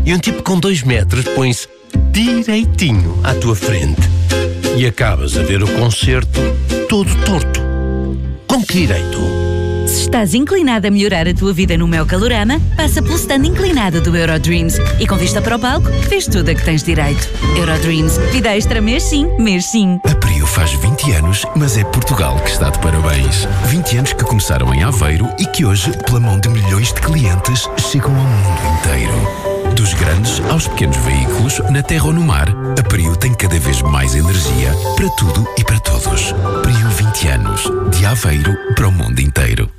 e um tipo com 2 metros põe-se direitinho à tua frente. E acabas a ver o concerto todo torto. Com que direito? Se estás inclinado a melhorar a tua vida no meu Calorama, passa pelo stand inclinado do Eurodreams. E com vista para o palco, vês tudo a que tens direito. Eurodreams. Vida extra mês sim, mês sim. A Prio faz 20 anos, mas é Portugal que está de parabéns. 20 anos que começaram em Aveiro e que hoje, pela mão de milhões de clientes, chegam ao mundo inteiro. Dos grandes aos pequenos veículos, na terra ou no mar, a Prio tem cada vez mais energia para tudo e para todos. Prio 20 anos, de Aveiro para o mundo inteiro.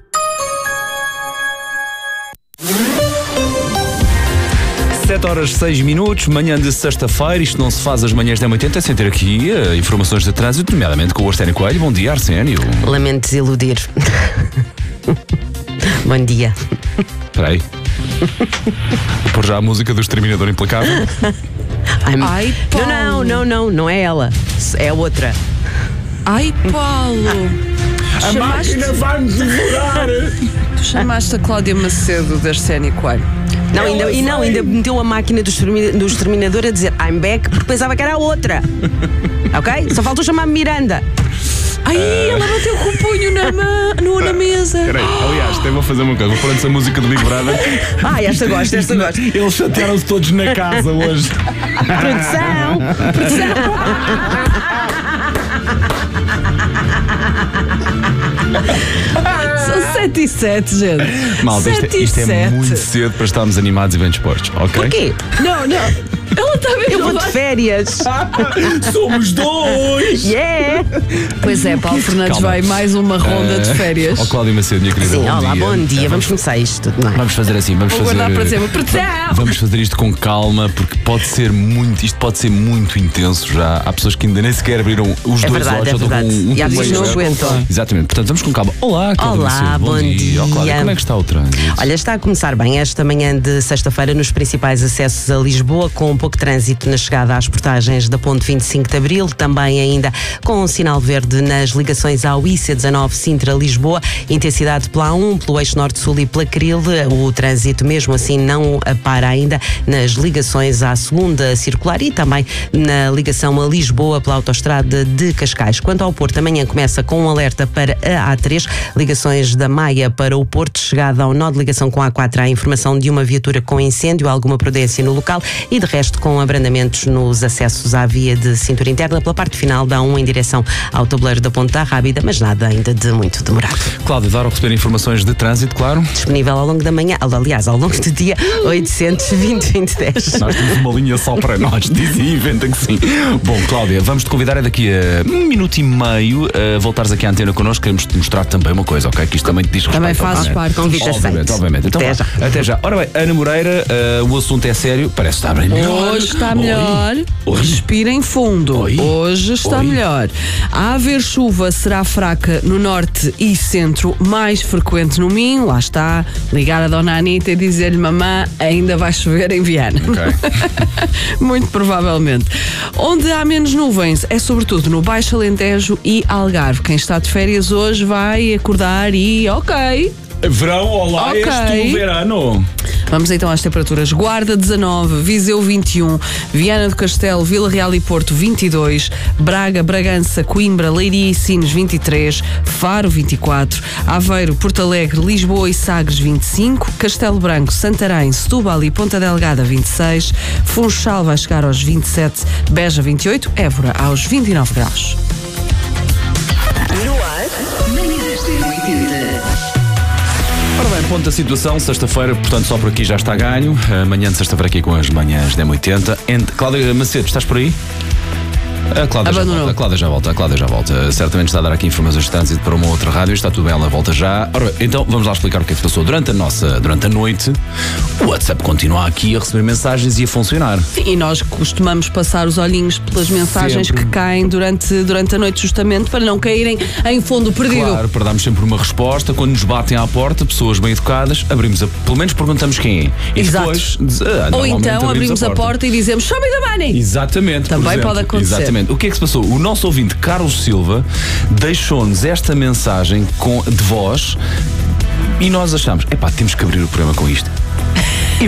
Sete horas 6 minutos, manhã de sexta-feira. Isto não se faz às manhãs da 80 sem ter aqui informações de trânsito, nomeadamente com o Arsénio Coelho. Bom dia, Arsénio. Lamento desiludir. Bom dia. Espera aí. Vou pôr já a música do Exterminador Implacável. Ai, Paulo. Não é ela. É a outra. Ai, Paulo. A máquina vai-me devorar. Tu chamaste a Cláudia Macedo da Arsénio Coelho. Ainda meteu a máquina do exterminador a dizer I'm back porque pensava que era a outra. Ok? Só faltou chamar-me Miranda. Ai, ela bateu com o punho na mesa. Peraí, aliás, até vou fazer uma coisa. Vou pôr antes a música do Big Brother. Esta gosto. Eles chatearam-se todos na casa hoje. Produção. São 7 e 7, gente. Malta, isto é muito cedo para estarmos animados e bem dispostos, ok? Porquê? Não. Ela está mesmo. Eu vou de férias. Somos dois! Yeah! Pois é, Paulo Fernandes Calma. vai mais uma ronda de férias. Ó Cláudia Macedo, minha querida. Sim, olá, bom dia. Vamos começar isto, não é? Vamos fazer assim, Vou guardar para sempre. Vamos fazer isto com calma, porque isto pode ser muito intenso já. Há pessoas que ainda nem sequer abriram os dois olhos. É verdade. E há pessoas que não aguentam. Exatamente, portanto vamos com calma. Olá, Cláudia Macedo. Bom dia. Ó, Cláudia, como é que está o trânsito? Olha, está a começar bem esta manhã de sexta-feira nos principais acessos a Lisboa, com um pouco de trânsito na chegada às portagens da Ponte 25 de Abril, também ainda com um sinal verde nas ligações ao IC19 Sintra-Lisboa, intensidade pela A1, pelo eixo norte-sul e pela Cril. O trânsito mesmo assim não para ainda nas ligações à segunda circular e também na ligação a Lisboa pela autoestrada de Cascais. Quanto ao Porto, amanhã começa com um alerta para a A3, ligações da Maia para o Porto, chegada ao nó de ligação com a A4 há informação de uma viatura com incêndio, alguma prudência no local e de resto com abrandamentos nos acessos à via de cintura interna pela parte final da A1 em direção ao tabuleiro da Ponte da Rábida, mas nada ainda de muito demorado. Cláudia, dar ou receber informações de trânsito, claro. Disponível ao longo da manhã, aliás, ao longo do dia, 820-2010. Nós temos uma linha só para nós, diz e inventa que sim. Bom, Cláudia, vamos-te convidar daqui a 1 minuto e meio a voltares aqui à antena connosco. Queremos-te mostrar também uma coisa, ok? Que isto também te diz respeito. Também fazes parte. Convite aceito. Obviamente. Então, até já. Ora bem, Ana Moreira, o assunto é sério, parece estar bem melhor. Hoje está melhor. Respirem fundo. Hoje está melhor. A haver chuva será fraca no norte e centro, mais frequente no Minho. Lá está, ligar a Dona Anitta e dizer-lhe: mamã, ainda vai chover em Viana. Ok. Muito provavelmente. Onde há menos nuvens é sobretudo no Baixo Alentejo e Algarve. Quem está de férias hoje vai acordar e Verão, olá, Ok. este o verano. Vamos então às temperaturas. Guarda 19, Viseu 21, Viana do Castelo, Vila Real e Porto 22, Braga, Bragança, Coimbra, Leiria e Sines 23, Faro 24, Aveiro, Porto Alegre, Lisboa e Sagres 25, Castelo Branco, Santarém, Setúbal e Ponta Delgada 26, Funchal vai chegar aos 27, Beja 28, Évora aos 29 graus. No ar, manhãs da 80. Ora bem, ponto da situação, sexta-feira, portanto só por aqui já está ganho. Amanhã de sexta-feira aqui com as manhãs da 80. Cláudia Macedo, estás por aí? A Cláudia já volta. Certamente está a dar aqui informações de trânsito para uma outra rádio. Está tudo bem, ela volta já. Ora, então vamos lá explicar o que é que se passou durante a noite. O WhatsApp continua aqui a receber mensagens e a funcionar. E nós costumamos passar os olhinhos pelas mensagens Sempre. que caem durante a noite, justamente para não caírem em fundo perdido. Claro, para darmos sempre uma resposta. Quando nos batem à porta, pessoas bem educadas, pelo menos perguntamos quem é. E Exato. depois, Ou então abrimos a porta e dizemos: show me the money! Exatamente. Também por exemplo. pode acontecer. Exatamente. O que é que se passou? O nosso ouvinte Carlos Silva deixou-nos esta mensagem de voz e nós achamos, temos que abrir o programa com isto.